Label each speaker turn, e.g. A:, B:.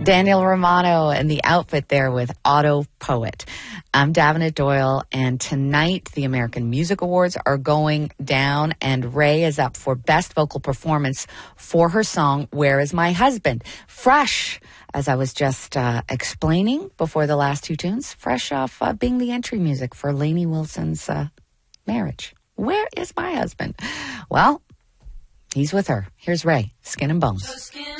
A: Daniel Romano and the outfit there with Auto Poet. I'm Davenant Doyle, and tonight the American Music Awards are going down, and Ray is up for Best Vocal Performance for her song, Where Is My Husband? Fresh, as I was just explaining before the last two tunes, fresh off being the entry music for Lainey Wilson's marriage. Where is my husband? Well, he's with her. Here's Ray, Skin and Bones.